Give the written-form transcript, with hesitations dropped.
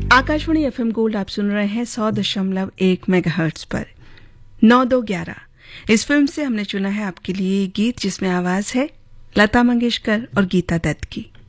Akashvani FM gold आप सुन रहे हैं 100.1 मेगाहर्ट्ज पर 9211। इस फिल्म से हमने चुना है आपके लिए गीत जिसमें आवाज है लता मंगेशकर और गीता दत्त की।